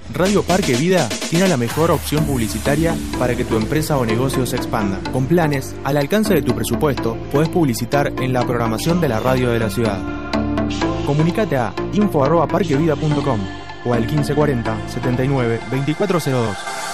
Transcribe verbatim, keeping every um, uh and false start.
Radio Parque Vida tiene la mejor opción publicitaria para que tu empresa o negocio se expanda. Con planes al alcance de tu presupuesto, podés publicitar en la programación de la radio de la ciudad. Comunicate a info arroba parquevida punto com o al quince cuarenta, setenta y nueve, veinticuatro cero dos.